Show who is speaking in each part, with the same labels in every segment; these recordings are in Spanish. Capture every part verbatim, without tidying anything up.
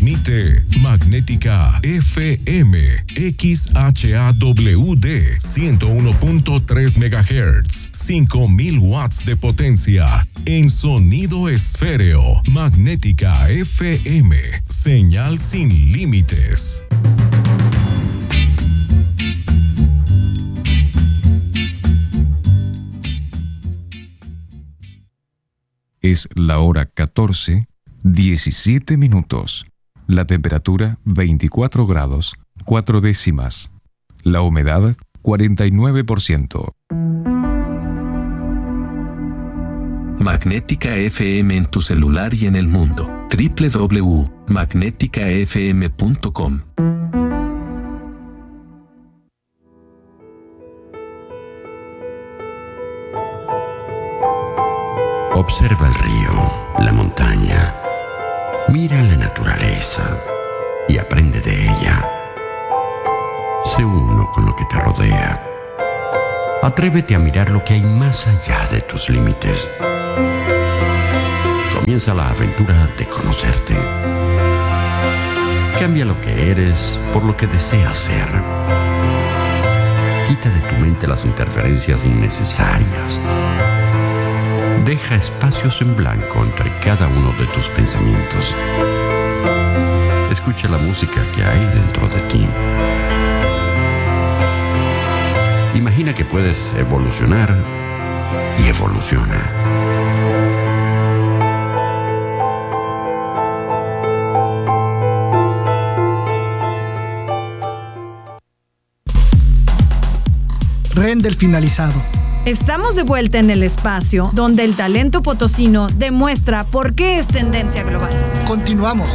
Speaker 1: Transmite Magnética F M X H A W D ciento uno punto tres megahertz, cinco mil watts de potencia en sonido esféreo. Magnética F M, señal sin límites.
Speaker 2: Es la hora catorce, diecisiete minutos. La temperatura veinticuatro grados, cuatro décimas. La humedad cuarenta y nueve por ciento.
Speaker 3: Magnética F M en tu celular y en el mundo. doble u doble u doble u punto magnética f m punto com.
Speaker 4: Observa el río, la montaña. Mira la naturaleza y aprende de ella. Sé uno con lo que te rodea. Atrévete a mirar lo que hay más allá de tus límites. Comienza la aventura de conocerte. Cambia lo que eres por lo que deseas ser. Quita de tu mente las interferencias innecesarias. Deja espacios en blanco entre cada uno de tus pensamientos. Escucha la música que hay dentro de ti. Imagina que puedes evolucionar y evoluciona.
Speaker 5: Render finalizado.
Speaker 6: Estamos de vuelta en el espacio donde el talento potosino demuestra por qué es tendencia global.
Speaker 5: Continuamos.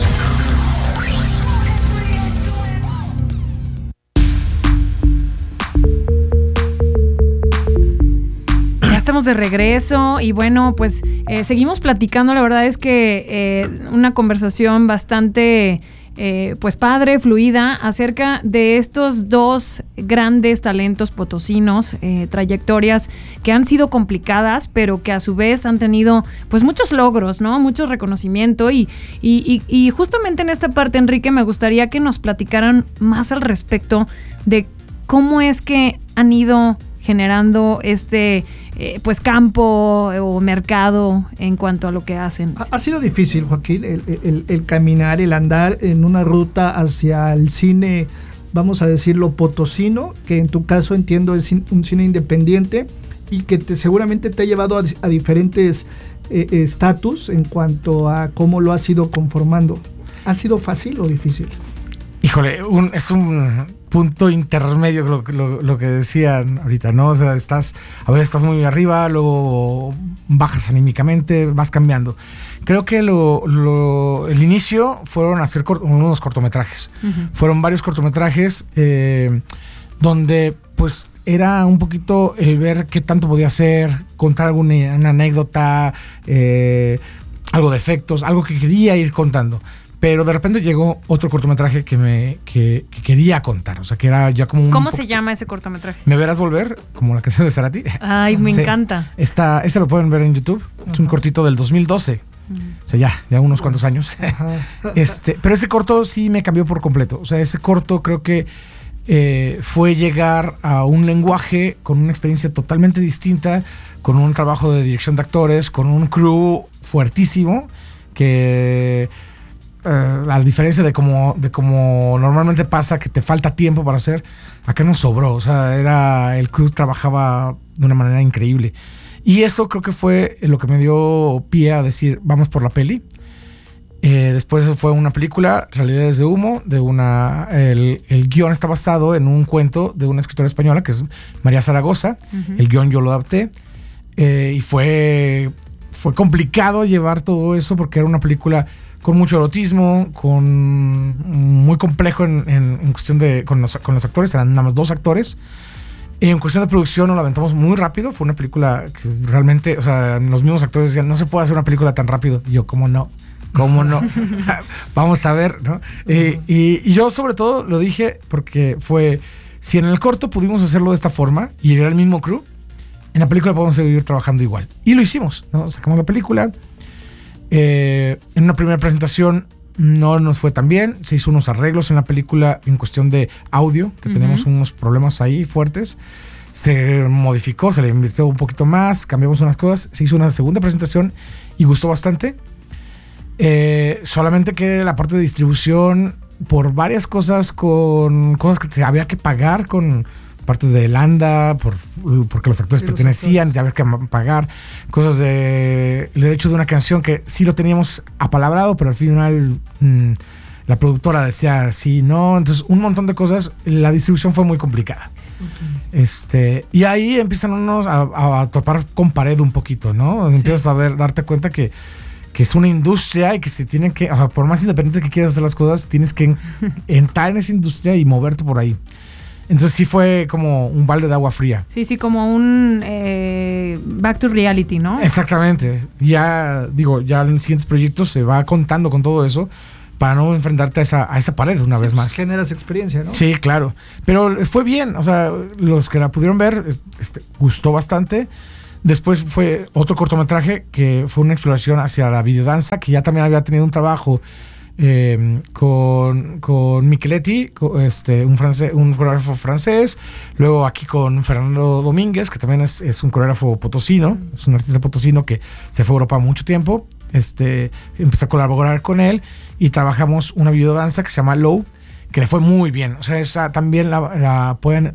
Speaker 6: Ya estamos de regreso y bueno, pues eh, seguimos platicando. La verdad es que eh, una conversación bastante... Eh, pues padre, fluida, acerca de estos dos grandes talentos potosinos, eh, trayectorias que han sido complicadas, pero que a su vez han tenido pues muchos logros, ¿no? Mucho reconocimiento y, y, y, y justamente en esta parte, Enrique, me gustaría que nos platicaran más al respecto de cómo es que han ido generando este eh, pues campo o mercado en cuanto a lo que hacen.
Speaker 5: Ha, ha sido difícil, Joaquín, el, el, el caminar, el andar en una ruta hacia el cine, vamos a decirlo, potosino, que en tu caso entiendo es un cine independiente y que te, seguramente te ha llevado a, a diferentes estatus eh, en cuanto a cómo lo has ido conformando. ¿Ha sido fácil o difícil?
Speaker 7: Híjole, un, es un punto intermedio lo, lo, lo que decían ahorita, ¿no? O sea, estás, a veces estás muy arriba, luego bajas anímicamente, vas cambiando. Creo que lo, lo, el inicio fueron hacer cort, unos cortometrajes. Uh-huh. Fueron varios cortometrajes eh, donde, pues, era un poquito el ver qué tanto podía hacer, contar alguna una anécdota, eh, algo de efectos, algo que quería ir contando. Pero de repente llegó otro cortometraje que me que, que quería contar, o sea, que era ya como un...
Speaker 6: ¿Cómo
Speaker 7: po-
Speaker 6: se llama ese cortometraje?
Speaker 7: ¿Me verás volver? Como la canción de Cerati.
Speaker 6: Ay, me
Speaker 7: sí.
Speaker 6: encanta.
Speaker 7: Está, este lo pueden ver en YouTube. Uh-huh. Es un cortito del dos mil doce. Uh-huh. O sea, ya, ya unos cuantos años. Uh-huh. este, pero ese corto sí me cambió por completo. O sea, ese corto creo que eh, fue llegar a un lenguaje con una experiencia totalmente distinta, con un trabajo de dirección de actores, con un crew fuertísimo que... Uh, a diferencia de como, de como normalmente pasa, que te falta tiempo para hacer, acá nos sobró. O sea, era, el crew trabajaba de una manera increíble. Y eso creo que fue lo que me dio pie a decir, vamos por la peli. Eh, después fue una película, Realidades de Humo, de una, el, el guión está basado en un cuento de una escritora española que es María Zaragoza. Uh-huh. El guión yo lo adapté. Eh, y fue, fue complicado llevar todo eso porque era una película con mucho erotismo, con muy complejo en, en, en cuestión de con los, con los actores, eran nada más dos actores. Y en cuestión de producción nos la aventamos muy rápido. Fue una película que realmente, o sea, los mismos actores decían, no se puede hacer una película tan rápido. Y yo, ¿cómo no? ¿Cómo no? Vamos a ver, ¿no? Eh, y, y yo sobre todo lo dije porque fue, si en el corto pudimos hacerlo de esta forma y era el mismo crew, en la película podemos seguir trabajando igual. Y lo hicimos, ¿no? Sacamos la película. Eh, en una primera presentación no nos fue tan bien. Se hizo unos arreglos en la película en cuestión de audio, que uh-huh. teníamos unos problemas ahí fuertes. Se modificó, se le invirtió un poquito más, cambiamos unas cosas. Se hizo una segunda presentación y gustó bastante. Eh, solamente que la parte de distribución, por varias cosas, con cosas que te había que pagar, con partes de Landa, por, porque los actores sí, pertenecían, los actores. Había que pagar cosas de el derecho de una canción que sí lo teníamos apalabrado, pero al final mmm, la productora decía sí, no, entonces un montón de cosas. La distribución fue muy complicada. Okay. Este, y ahí empiezan unos a, a topar con pared un poquito, ¿no? Sí. Empiezas a ver, darte cuenta que que es una industria y que se tienen que, o sea, por más independiente que quieras hacer las cosas, tienes que en, entrar en esa industria y moverte por ahí. Entonces sí fue como un balde de agua fría.
Speaker 6: Sí, sí, como un eh, back to reality, ¿no?
Speaker 7: Exactamente. Ya, digo, ya en los siguientes proyectos se va contando con todo eso para no enfrentarte a esa, a esa pared una sí, vez
Speaker 5: pues
Speaker 7: más.
Speaker 5: Generas experiencia, ¿no?
Speaker 7: Sí, claro. Pero fue bien, o sea, los que la pudieron ver, este, gustó bastante. Después fue otro cortometraje que fue una exploración hacia la videodanza, que ya también había tenido un trabajo eh, con, con Micheletti, con este, un, francés, un coreógrafo francés. Luego aquí con Fernando Domínguez, que también es, es un coreógrafo potosino, es un artista potosino que se fue a Europa mucho tiempo. Este, empecé a colaborar con él y trabajamos una videodanza que se llama Low, que le fue muy bien. O sea, esa también la, la pueden...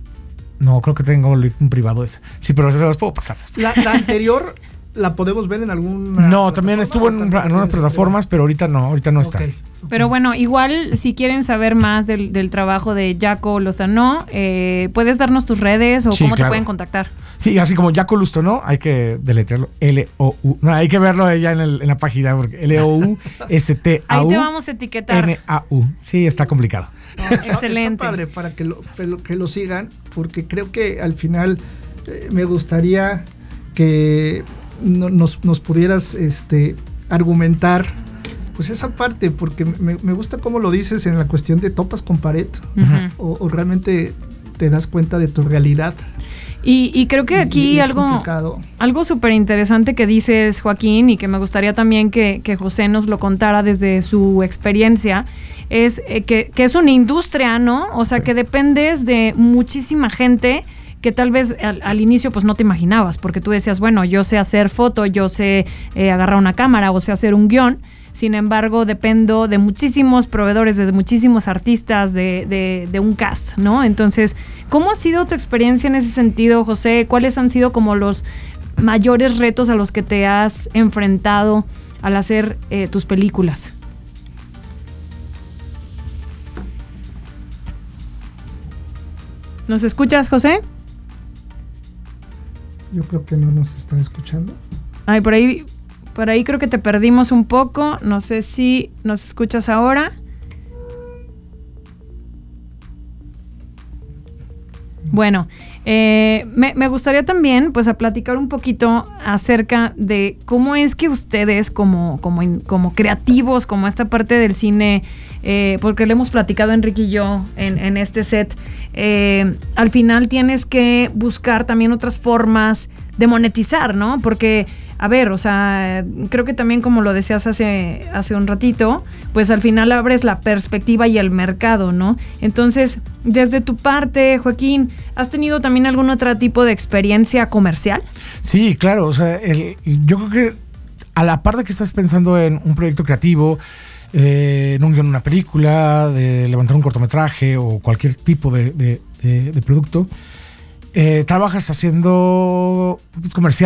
Speaker 7: No, creo que tengo un privado ese. Sí, pero se las puedo pasar.
Speaker 5: La, la anterior la podemos ver en alguna.
Speaker 7: No, también estuvo en, en unas plataformas, pero ahorita no, ahorita no está.
Speaker 5: Okay.
Speaker 6: Pero bueno, igual si quieren saber más del, del trabajo de Jaco Lozano, eh, ¿puedes darnos tus redes o sí, cómo claro. te pueden contactar?
Speaker 7: Sí, así como Jaco Lozano, hay que deletrearlo, L O U. No, hay que verlo ya en, el, en la página, porque L O U S T A U.
Speaker 6: Ahí te vamos a etiquetar.
Speaker 7: N A U. Sí, está complicado.
Speaker 5: No, excelente. Está padre para que lo, que lo sigan, porque creo que al final eh, me gustaría que no, nos, nos pudieras este, argumentar pues esa parte, porque me, me gusta cómo lo dices en la cuestión de topas con pared, uh-huh. o, o realmente te das cuenta de tu realidad.
Speaker 6: Y, y creo que aquí algo, algo súper interesante que dices, Joaquín, y que me gustaría también que, que José nos lo contara desde su experiencia, es eh, que, que es una industria, ¿no? O sea, sí. que dependes de muchísima gente que tal vez al, al inicio pues no te imaginabas, porque tú decías, bueno, yo sé hacer foto, yo sé eh, agarrar una cámara o sé hacer un guión. Sin embargo, dependo de muchísimos proveedores, de muchísimos artistas, de, de, de un cast, ¿no? Entonces, ¿cómo ha sido tu experiencia en ese sentido, José? ¿Cuáles han sido como los mayores retos a los que te has enfrentado al hacer eh, tus películas? ¿Nos escuchas, José?
Speaker 5: Yo creo que no nos están escuchando.
Speaker 6: Ay, por ahí... Por ahí creo que te perdimos un poco. No sé si nos escuchas ahora. Bueno, eh, me, me gustaría también pues a platicar un poquito acerca de cómo es que ustedes como, como, como creativos, como esta parte del cine, eh, porque lo hemos platicado Enrique y yo en, en este set, eh, al final tienes que buscar también otras formas de monetizar, ¿no? Porque, a ver, o sea, creo que también como lo decías hace, hace un ratito, pues al final abres la perspectiva y el mercado, ¿no? Entonces, desde tu parte, Joaquín, ¿has tenido también algún otro tipo de experiencia comercial?
Speaker 7: Sí, claro, o sea, el, yo creo que a la par de que estás pensando en un proyecto creativo, eh, en un guión, una película, de levantar un cortometraje o cualquier tipo de, de, de, de producto, Eh, trabajas haciendo pues, comercial